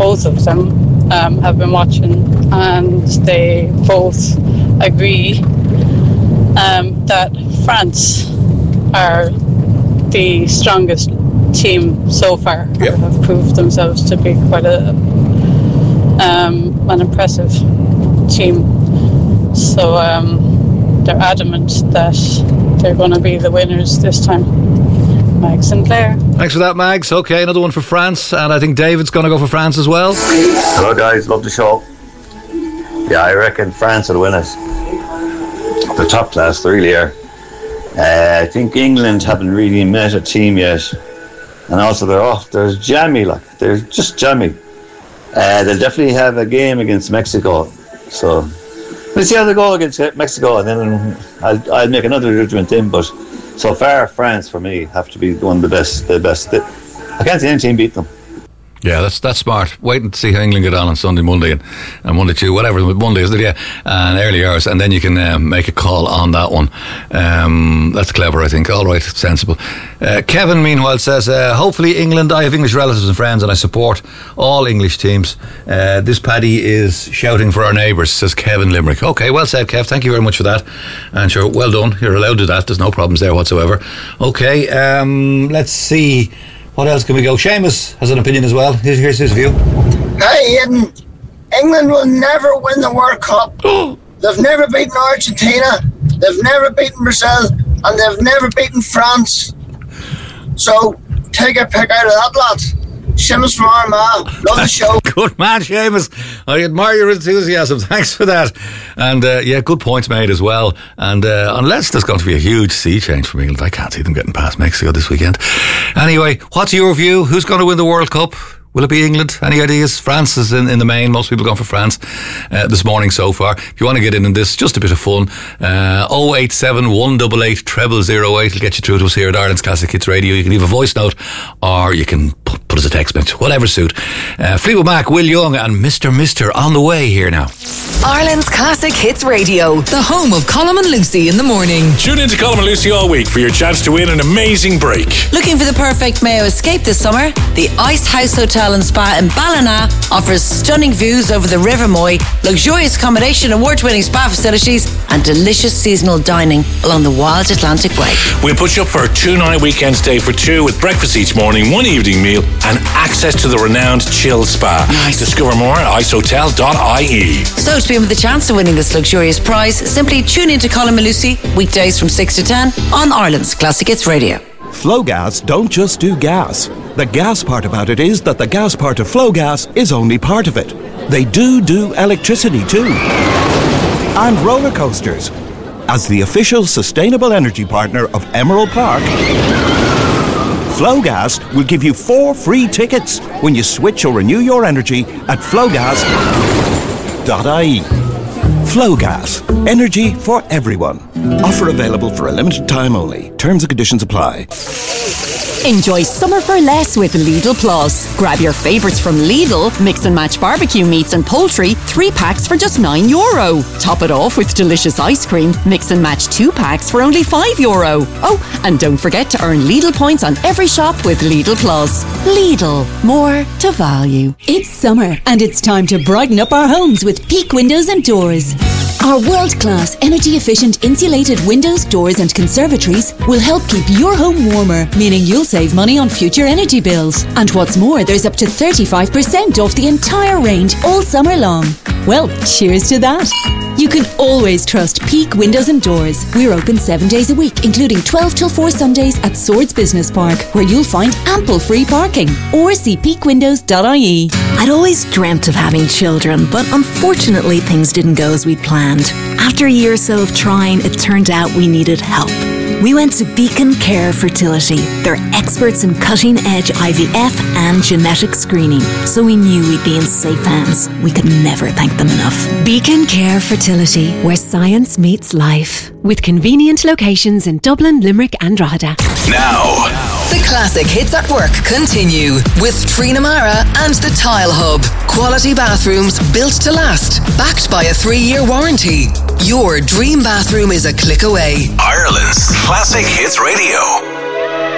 both of them have been watching, and they both agree that France are the strongest team so far. Yep. Have proved themselves to be quite an impressive team. So they're adamant that they're going to be the winners this time. Mags and Claire. Thanks for that, Mags. Okay, another one for France, and I think David's going to go for France as well. Hello guys, love the show. Yeah, I reckon France will win it. They're top class, they really are. I think England haven't really met a team yet, and also they're jammy, they're just jammy. They'll definitely have a game against Mexico, so we'll see how they go against Mexico, and then I'll make another judgment then. But so far, France for me have to be one of the best. I can't see any team beat them. Yeah, that's smart. Wait to see how England get on Sunday, Monday, and Monday, Tuesday, whatever. Monday is it? Yeah, and early hours, and then you can make a call on that one. That's clever, I think. All right, sensible. Kevin, meanwhile, says, hopefully England. I have English relatives and friends, and I support all English teams. This Paddy is shouting for our neighbours, says Kevin Limerick. Okay, well said, Kev. Thank you very much for that. And sure, well done. You're allowed to do that. There's no problems there whatsoever. Okay, let's see. What else can we go? Seamus has an opinion as well. Here's his view. Hey, England will never win the World Cup. They've never beaten Argentina, they've never beaten Brazil, and they've never beaten France. So take a pick out of that lot. Seamus from Armagh. Love the show. Good man, Seamus. I admire your enthusiasm. Thanks for that. And yeah, good points made as well. And unless there's going to be a huge sea change from England, I can't see them getting past Mexico this weekend. Anyway, what's your view? Who's going to win the World Cup? Will it be England? Any ideas? France is in the main. Most people going for France this morning so far. If you want to get in this, just a bit of fun. 087 188 0008 will get you through to us here at Ireland's Classic Hits Radio. You can leave a voice note, or you can put us a text message, whatever suit. Fleetwood Mac, Will Young, and Mr. on the way here now. Ireland's Classic Hits Radio, the home of Colm and Lucy in the morning. Tune in to Colm and Lucy all week for your chance to win an amazing break. Looking for the perfect Mayo escape this summer? The Ice House Hotel and Spa in Ballina offers stunning views over the River Moy, luxurious accommodation, award-winning spa facilities, and delicious seasonal dining along the wild Atlantic Way. We'll put you up for a 2-night weekend stay for two with breakfast each morning, one evening meal, and access to the renowned Chill Spa. Nice. Discover more at icehotel.ie. So to be with a chance of winning this luxurious prize, simply tune in to Colm and Lucy weekdays from 6 to 10 on Ireland's Classic Hits Radio. Flowgas don't just do gas. The gas part about it is that the gas part of Flowgas is only part of it. They do electricity too. And roller coasters. As the official sustainable energy partner of Emerald Park, Flowgas will give you 4 free tickets when you switch or renew your energy at flowgas.ie. Flowgas. Energy for everyone. Offer available for a limited time only. Terms and conditions apply. Enjoy summer for less with Lidl Plus. Grab your favourites from Lidl, mix and match barbecue meats and poultry, 3 packs for just €9. Top it off with delicious ice cream, mix and match 2 packs for only €5. Oh, and don't forget to earn Lidl points on every shop with Lidl Plus. Lidl, more to value. It's summer and it's time to brighten up our homes with Peak Windows and Doors. Our world-class, energy-efficient insulated windows, doors and conservatories will help keep your home warmer, meaning you'll save money on future energy bills. And what's more, there's up to 35% off the entire range all summer long. Well, cheers to that. You can always trust Peak Windows and Doors. We're open 7 days a week, including 12 till 4 Sundays at Swords Business Park, where you'll find ample free parking. Or see peakwindows.ie. I'd always dreamt of having children, but unfortunately things didn't go as we'd planned. After a year or so of trying, it turned out we needed help. We went to Beacon Care Fertility. They're experts in cutting-edge IVF and genetic screening, so we knew we'd be in safe hands. We could never thank them enough. Beacon Care Fertility, where science meets life. With convenient locations in Dublin, Limerick and Drogheda. Now, The Classic Hits at Work continue with Trina Mara and the Tile Hub. Quality bathrooms built to last, backed by a 3-year warranty. Your dream bathroom is a click away. Ireland's Classic Hits Radio.